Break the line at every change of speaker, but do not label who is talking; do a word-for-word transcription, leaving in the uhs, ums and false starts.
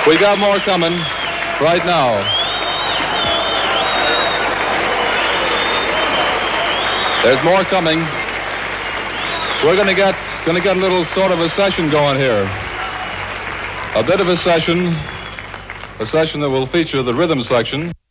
We got more coming right now. There's more coming. We're going to get going to get a little sort of a session going here. A bit of a session, a session that will feature the rhythm section.